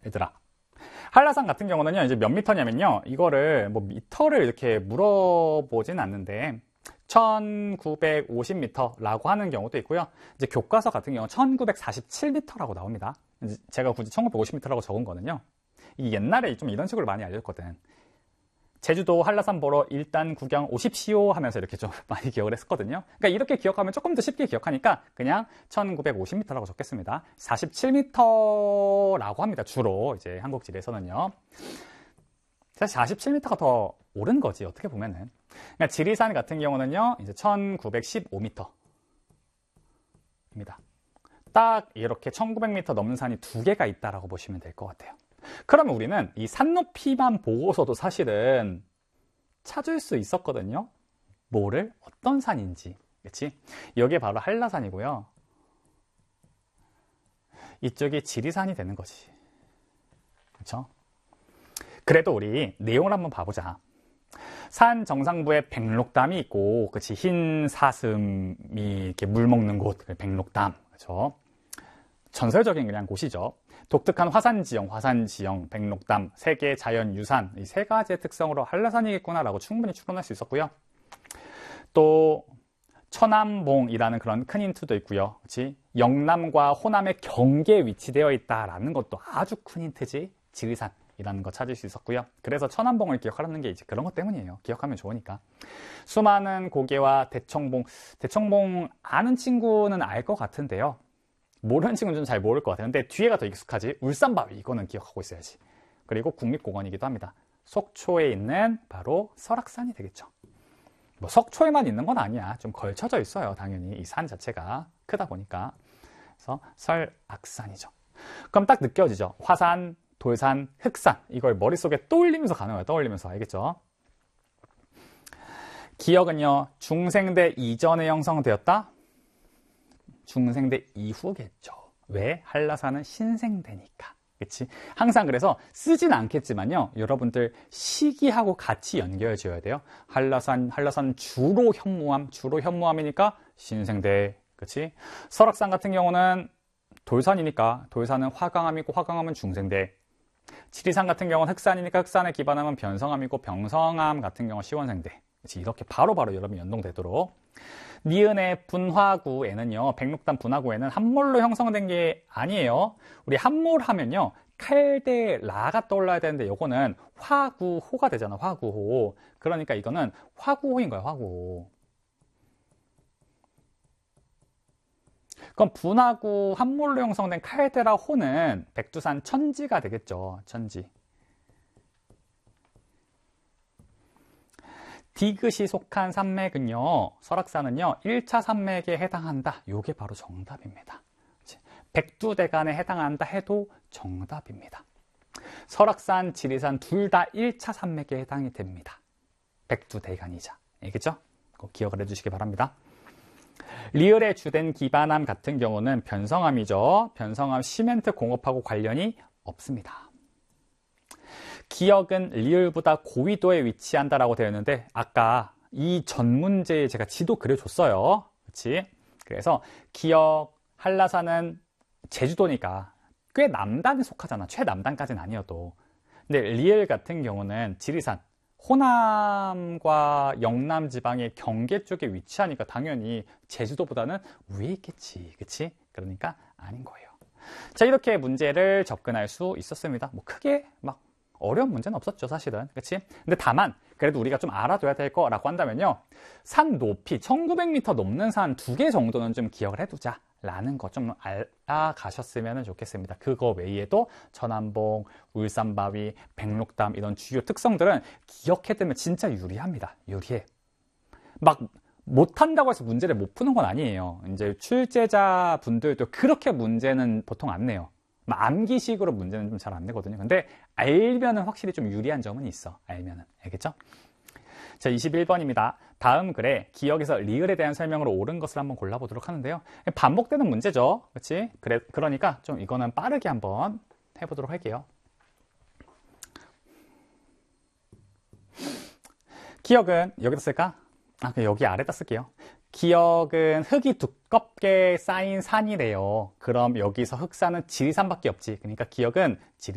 얘들아, 한라산 같은 경우는요, 이제 몇 미터냐면요, 이거를 뭐 미터를 이렇게 물어보진 않는데 1950m라고 하는 경우도 있고요. 이제 교과서 같은 경우는 1947m라고 나옵니다. 제가 굳이 1950m라고 적은 거는요, 이게 옛날에 좀 이런 식으로 많이 알려줬거든. 제주도 한라산 보러 일단 구경 오십시오 하면서 이렇게 좀 많이 기억을 했었거든요. 그러니까 이렇게 기억하면 조금 더 쉽게 기억하니까 그냥 1950m라고 적겠습니다. 47m라고 합니다. 주로 이제 한국지리에서는요. 사실 47m가 더 옳은 거지, 어떻게 보면은. 그러니까 지리산 같은 경우는요, 이제 1915m입니다. 딱 이렇게 1900m 넘는 산이 두 개가 있다라고 보시면 될 것 같아요. 그러면 우리는 이 산 높이만 보고서도 사실은 찾을 수 있었거든요. 뭐를? 어떤 산인지. 그치? 여기에 바로 한라산이고요. 이쪽이 지리산이 되는 거지. 그쵸? 그래도 우리 내용을 한번 봐보자. 산 정상부에 백록담이 있고, 그치? 흰 사슴이 이렇게 물 먹는 곳, 백록담. 그쵸? 전설적인 그냥 곳이죠. 독특한 화산지형, 백록담, 세계 자연유산, 이 세 가지의 특성으로 한라산이겠구나라고 충분히 추론할 수 있었고요. 또 천암봉이라는 그런 큰 힌트도 있고요. 그치? 영남과 호남의 경계에 위치되어 있다라는 것도 아주 큰 힌트지. 지리산이라는 거 찾을 수 있었고요. 그래서 천암봉을 기억하라는 게 이제 그런 것 때문이에요. 기억하면 좋으니까. 수많은 고개와 대청봉 아는 친구는 알 것 같은데요. 모르는 친구는 좀 잘 모를 것 같아요. 근데 뒤에가 더 익숙하지. 울산바위, 이거는 기억하고 있어야지. 그리고 국립공원이기도 합니다. 속초에 있는 바로 설악산이 되겠죠. 뭐 속초에만 있는 건 아니야. 좀 걸쳐져 있어요. 당연히 이 산 자체가 크다 보니까. 그래서 설악산이죠. 그럼 딱 느껴지죠. 화산, 돌산, 흑산. 이걸 머릿속에 떠올리면서 가는 거예요. 떠올리면서. 알겠죠? 기억은요, 중생대 이전에 형성되었다. 중생대 이후겠죠. 왜? 한라산은 신생대니까. 그치? 항상 그래서 쓰진 않겠지만요, 여러분들 시기하고 같이 연결지어야 돼요. 한라산 주로 현무암이니까 신생대. 그치? 설악산 같은 경우는 돌산이니까 돌산은 화강암이고 화강암은 중생대. 지리산 같은 경우는 흑산이니까 흑산의 기반암은 변성암이고 병성암 같은 경우는 시원생대. 그치? 이렇게 바로바로 여러분 연동되도록. 니은의 분화구에는요, 백록담 분화구에는 함몰로 형성된 게 아니에요. 우리 함몰 하면요, 칼데라가 떠올라야 되는데 요거는 화구호가 되잖아. 화구호. 그러니까 이거는 화구호인 거야. 화구호. 그럼 분화구 함몰로 형성된 칼데라호는 백두산 천지가 되겠죠. 천지. 디귿이 속한 산맥은요, 설악산은요, 1차 산맥에 해당한다. 이게 바로 정답입니다. 백두대간에 해당한다 해도 정답입니다. 설악산, 지리산 둘 다 1차 산맥에 해당이 됩니다. 백두대간이자. 알겠죠? 꼭 기억을 해주시기 바랍니다. 리을의 주된 기반암 같은 경우는 변성암이죠. 변성암 시멘트 공업하고 관련이 없습니다. 기역은 리을보다 고위도에 위치한다라고 되어 있는데 아까 이 전 문제에 제가 지도 그려줬어요. 그렇지? 그래서 기역, 한라산은 제주도니까 꽤 남단에 속하잖아. 최남단까지는 아니어도. 근데 리을 같은 경우는 지리산, 호남과 영남 지방의 경계 쪽에 위치하니까 당연히 제주도보다는 위에 있겠지. 그치? 그러니까 아닌 거예요. 자, 이렇게 문제를 접근할 수 있었습니다. 뭐 크게 막 어려운 문제는 없었죠, 사실은. 그치? 근데 다만, 그래도 우리가 좀 알아둬야 될 거라고 한다면요. 산 높이, 1900m 넘는 산 2개 정도는 좀 기억을 해두자. 라는 거 좀 알아가셨으면 좋겠습니다. 그거 외에도 천암봉, 울산바위, 백록담 이런 주요 특성들은 기억해두면 진짜 유리합니다. 유리해. 막 못한다고 해서 문제를 못 푸는 건 아니에요. 이제 출제자 분들도 그렇게 문제는 보통 안 내요. 암기식으로 문제는 좀 잘 안 내거든요. 근데 알면은 확실히 좀 유리한 점은 있어. 알면은. 알겠죠? 자, 21번입니다. 다음 글에 기역에서 리을에 대한 설명으로 옳은 것을 한번 골라보도록 하는데요. 반복되는 문제죠. 그렇지? 그러니까 좀 이거는 빠르게 한번 해보도록 할게요. 기역은 여기다 쓸까? 여기 아래다 쓸게요. 기역은 흙이 두껍게 쌓인 산이래요. 그럼 여기서 흑산은 지리산밖에 없지. 그러니까 기역은